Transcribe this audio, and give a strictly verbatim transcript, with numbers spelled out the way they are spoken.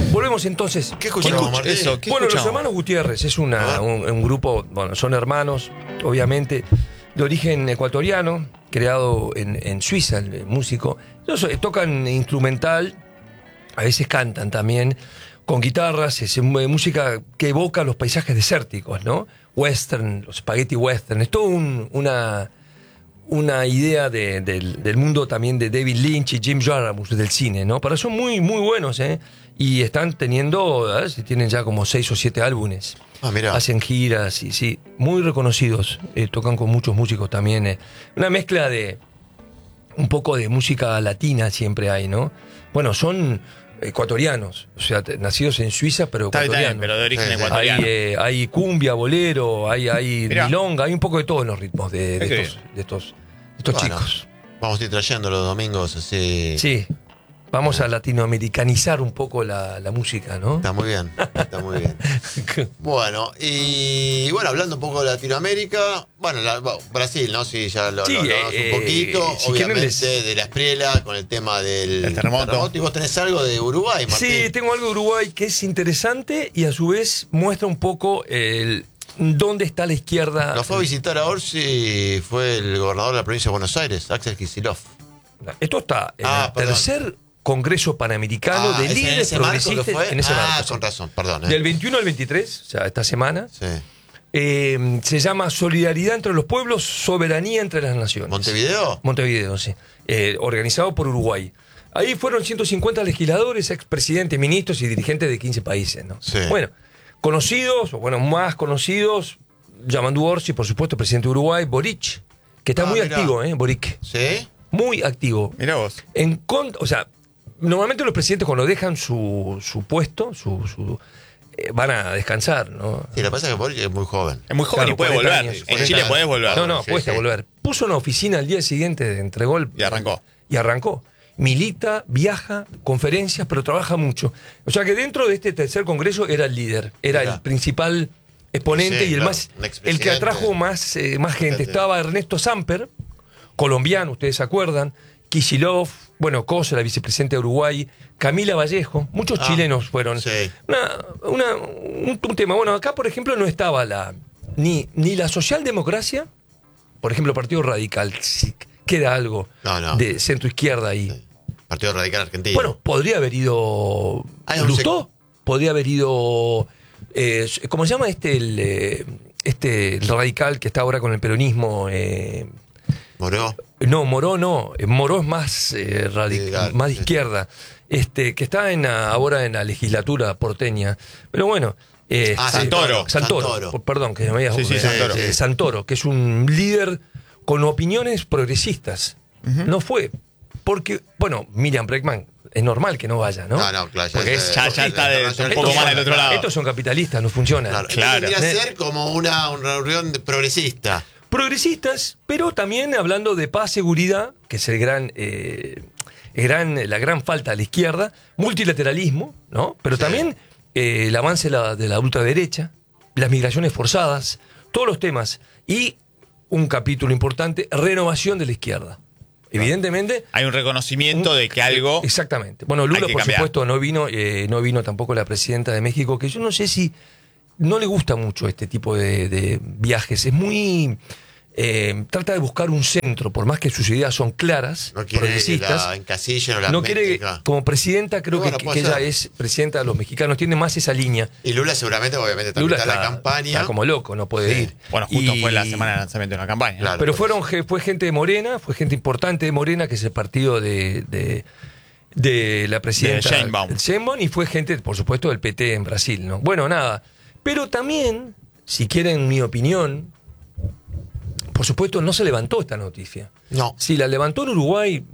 Volvemos entonces. ¿Qué escuchamos, Martín? Eso, ¿qué Bueno, escuchamos? los hermanos Gutiérrez es una, un, un grupo, bueno, son hermanos, obviamente, de origen ecuatoriano, creado en, en Suiza, el músico. Ellos tocan instrumental, a veces cantan también, con guitarras, es música que evoca los paisajes desérticos, ¿no? Western, los spaghetti western, es todo un, una, una idea de, del, del mundo también de David Lynch y Jim Jarmusch del cine, ¿no? Pero son muy, muy buenos, ¿eh? Y están teniendo, ¿eh? tienen ya como seis o siete álbumes. Ah, mira. Hacen giras y sí, muy reconocidos, eh, tocan con muchos músicos también. Eh. Una mezcla de un poco de música latina siempre hay, ¿no? Bueno, son ecuatorianos, o sea, nacidos en Suiza, pero Está bien, ecuatorianos. pero de origen Sí, sí. ecuatoriano. Hay, eh, hay cumbia, bolero, hay, hay Mirá. milonga, hay un poco de todo en los ritmos de, de Qué estos, de estos, de estos Bueno, chicos. Vamos a ir trayendo los domingos así. Sí, vamos a latinoamericanizar un poco la, la música, ¿no? Está muy bien, está muy bien. Bueno, y bueno, hablando un poco de Latinoamérica, bueno, la- bueno, Brasil, ¿no? Sí, ya lo, Sí, lo hablamos eh, un poquito, si obviamente quieren les- de la Espriela con el tema del El terremoto. Y vos tenés algo de Uruguay, Martín. Sí, tengo algo de Uruguay que es interesante y a su vez muestra un poco el dónde está la izquierda. Lo fue a visitar a Orsi, fue el gobernador de la provincia de Buenos Aires, Axel Kicillof. Esto está en Ah, el perdón. tercer Congreso Panamericano Ah, de ¿es en líderes ese marco que progresistas fue? en ese Ah, marco. con sí. razón, perdón. eh. Del veintiuno al veintitrés, o sea, esta semana, Sí. eh, se llama Solidaridad entre los pueblos, Soberanía entre las naciones. ¿Montevideo? Montevideo, sí. Eh, organizado por Uruguay. Ahí fueron ciento cincuenta legisladores, expresidentes, ministros y dirigentes de quince países, ¿no? Sí. Bueno, conocidos, o bueno, más conocidos, Yamandu Orsi, por supuesto, presidente de Uruguay, Boric, que está Ah, muy mirá. activo, ¿eh? Boric. ¿Sí? Muy activo. Mirá vos. En contra, o sea, normalmente los presidentes cuando dejan su, su puesto, su, su eh, van a descansar, ¿no? Sí, lo que pasa es que Boric es muy joven. Es muy joven Claro, y puede cuarenta volver. años, en cuarenta Chile años. podés volver. No, no, sí, cuesta sí. volver. Puso una oficina al día siguiente, entregó el... Y arrancó. Y arrancó. Milita, viaja, conferencias, pero trabaja mucho. O sea que dentro de este tercer congreso era el líder, era Mirá. el principal exponente Sí, y el claro, más un el expresidente. que atrajo más, eh, más gente. Gente. Estaba Ernesto Samper, colombiano, ustedes se acuerdan, Kicillof, bueno, Cosa, la vicepresidenta de Uruguay, Camila Vallejo, muchos Ah, chilenos fueron. sí. Una- una- un, un tema. Bueno, acá, por ejemplo, no estaba la ni, ni la socialdemocracia, por ejemplo, Partido Radical, si queda algo No, no. de centro izquierda ahí. Partido Radical Argentino. Bueno, podría haber ido Hay un Lustó, podría haber ido, eh, ¿cómo se llama este el, eh, este el radical que está ahora con el peronismo? Eh, Moró. no, Moró no, eh, Moró es más eh, radi- Radical, más de sí. izquierda, este que está en la- ahora en la legislatura porteña, pero bueno. eh, Ah, sí, Santoro. Santoro, Santoro. por- perdón, que me había Sí, sí, eh, Santoro. eh, Santoro, que es un líder con opiniones progresistas. No fue, porque, bueno, Miriam Bregman, es normal que no vaya, ¿no? No, no, claro. Porque es- Ya- ya está de- un estos poco son- más del otro lado. Estos son capitalistas, no funcionan. Claro, Claro. Esto tendría que ser como una, una reunión de- progresista. Progresistas, pero también hablando de paz, seguridad, que es el gran, eh, el gran, la gran falta de la izquierda, multilateralismo, ¿no? Pero Sí. también eh, el avance de la, de la ultraderecha, las migraciones forzadas, todos los temas. Y un capítulo importante, renovación de la izquierda. Evidentemente. Hay un reconocimiento un- de que algo. Exactamente. Bueno, hay Lula, que por cambiar. supuesto, no vino, eh, no vino tampoco la presidenta de México, que yo no sé si no le gusta mucho este tipo de, de viajes. Es muy. eh, trata de buscar un centro, por más que sus ideas son claras, No quiere que progresistas. la encasillen o la No meten, quiere, claro. como presidenta, creo Bueno, que, puede que ella ser. es presidenta de los mexicanos, tiene más esa línea. Y Lula seguramente, obviamente, también Lula está en está, la campaña. está como loco, no puede Sí. ir. Bueno, justo Y- fue la semana de lanzamiento de una campaña. ¿no? Claro. Pero por fueron ge- fue gente de Morena, fue gente importante de Morena, que es el partido de, de, de la presidenta De Sheinbaum. Sheinbaum, y fue gente, por supuesto, del P T en Brasil, ¿no? Bueno, nada. Pero también, si quieren mi opinión, por supuesto, no se levantó esta noticia. No. Si la levantó en Uruguay,